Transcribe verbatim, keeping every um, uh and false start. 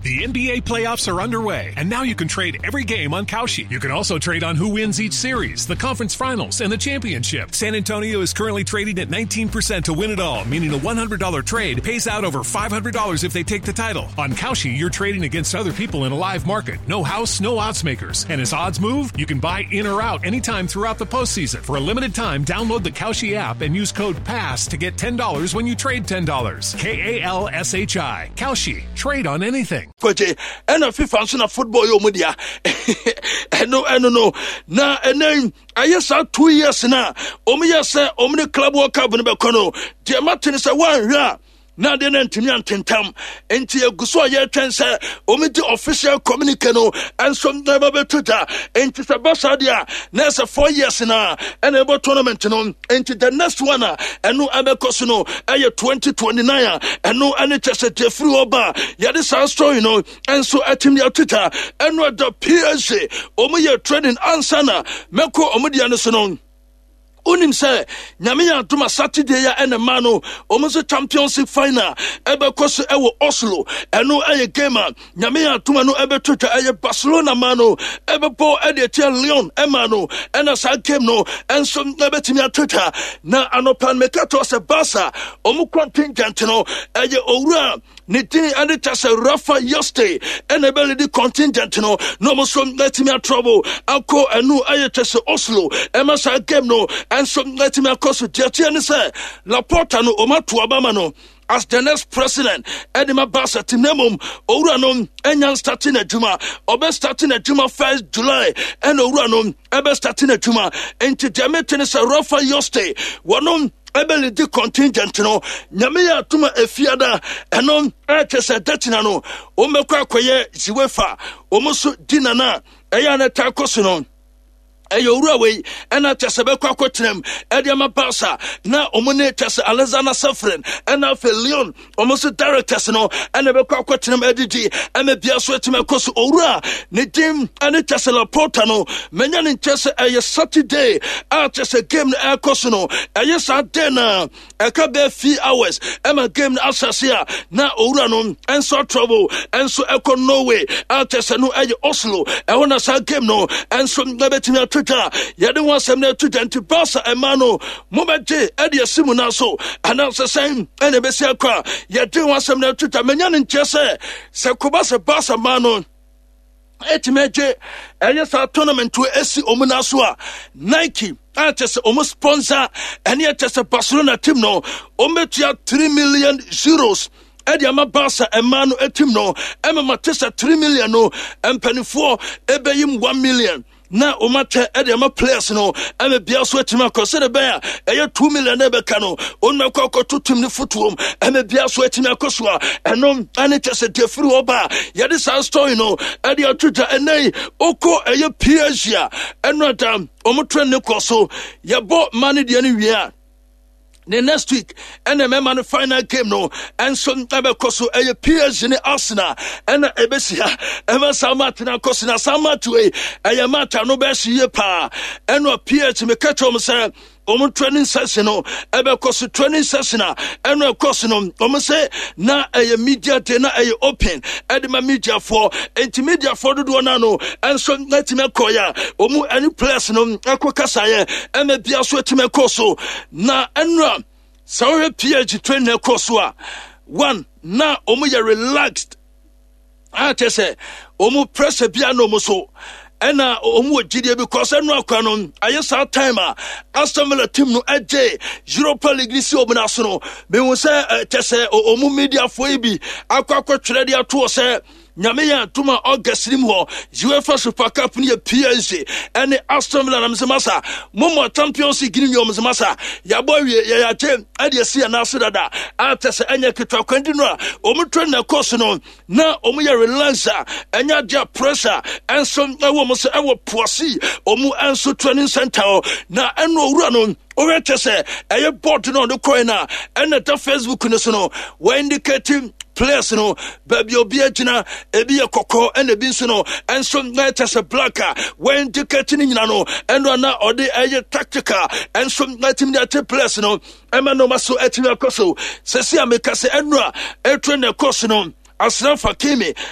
The N B A playoffs are underway, and now you can trade every game on Kalshi. You can also trade on who wins each series, the conference finals, and the championship. San Antonio is currently trading at nineteen percent to win it all, meaning a one hundred dollars trade pays out over five hundred dollars if they take the title. On Kalshi, you're trading against other people in a live market. No house, no odds makers. And as odds move, you can buy in or out anytime throughout the postseason. For a limited time, download the Kalshi app and use code PASS to get ten dollars when you trade ten dollars. K A L S H I. Kalshi. Trade on anything. And a FIFA na football yo media. No, no, no. Na and then I yes two years now. Omi yes omni club world cup in Bekono. Dear Martin is a one yeah. Na de ntimi antentam enti eguso aye twense omiti official communique no enso never betuta enti sabasa dia na se four years na and ebo tournament no enti the next one eno abekoso no aye twenty twenty-nine eno ane chese free oba ya this story no enso atimi atuta eno the P S G omoye trading answer na meko omodia no so no unim say nyame ya duma Saturday ya ene mano omuso championship final ebe koso ewo Oslo eno eye game nyame ya duma no ebe tuta eye Barcelona mano ebe po ede tia Lyon emano ena sa game no enso ebe timi atuta na anopan mekato se Barca omu contingent no eye owura ni din ade tase Rafa Yoste ene ebe di contingent no no mo so letimi trouble akọ enu eye tase Oslo ema sa game no and so let me across with Jatian say Laporta no Omatu Obama no as the next president Edima Basa Tinemum Uranon Enyan starting a Juma Obe starting a Juma first July and Uranon Ebe starting a Juma and to Jametin is a Rafa Yoste one Ebeli di contingent no nyame atuma efiada enom etese datina no omekwa akoye ziwefa omuso dinana eya na takoso no eyo ruwe ena tese be kwa kotrem ediama Barca na omune tese Alexander Sefrin ena fe Lyon omuso directors no ena be kwa kotrem edidi eme bia so etime koso owura ne dim ene tese Laporta no menya ne tese eye Saturday a tese game na ekoso no eye Saturday na eka be few hours ema game na asasia na owura no enso trouble enso eko Norway a tese no eye Oslo e wona sa game no enso ngabetimi Twitter, yadi wan semne Twitter anti Barca emano mobeje edi asimu na so announce the same ene besi akwa yadi wan semne Twitter menya ne nchese se kuba se Barca mano etimeje eye sa tournament to esi omuna so a Nike atese omo sponsor ene atese Barcelona team no ometua three million euros Edi ama Barca emano etim no ema matesa three million no empanifo ebeyim one million na omate ede ama players no eme bia so etima akose de bia eye two million e be ka no onme kwakọ tutum ne fotuom eme bia so etima akoso a enom ane tese de free oba ye de san story no ede atuta enai oko eye P S G eno adam omotren ne koso ye bo mani de ne wi the next week and the man the final game no and some ebe koso eye P S G ne Arsenal and ebesia ema Samatina koso na Samatu e eye mata no be hye pa and no P S G me catch om say omo training session no ebe koso training session and no koso no omo say na eye media day na eye open and my media for enti media for do na no and so let me koya omo any place no akokasa ye eme bia so etime koso na enra so P S G train koso a one na omo ye relaxed ate say omo pressure bia no mo so ena omu ojide because enu akwa no ayesa time a Aston Villa team no eje Europa League si obuna so no me hu se tese omu media fo ibi akwa akwa twere dia to se nyame ya tuma August nim ho UEFA Super Cup ni P S G ene Aston Villa na msemasa momo Champions League ni yo msemasa ya boy ya ya che ade si na so dada atese enya kitwa kwandi no a omu train na course no na omu ya relaxer enya dia pressure enso ewo mo se ewo poasi omu enso training center na eno owura no o tese eye board no the coin na ena ta Facebook no so no we indicating players no baby obi agina ebi ye kokko and ebi nso no enso let us a blacker when indicating nyina no eno na ode eye tactical enso let him that players no ema no maso etimi akoso sesi ameka se eno a e train the course no Asraf Hakimi